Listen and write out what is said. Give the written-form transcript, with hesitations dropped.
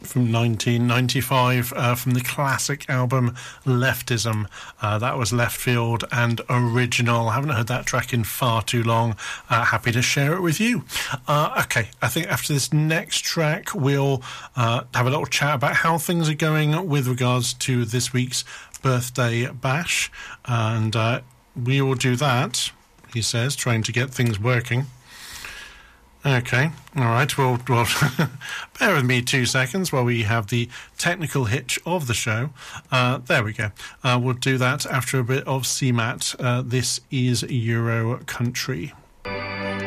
from 1995 from the classic album Leftism. That was Left Field and Original. I haven't heard that track in far too long. Happy to share it with you. Okay, I think after this next track we'll have a little chat about how things are going with regards to this week's birthday bash, and we will do that, he says, trying to get things working. Okay, all right, well bear with me 2 seconds while we have the technical hitch of the show. There we go. We'll do that after a bit of CMAT. This is Euro Country.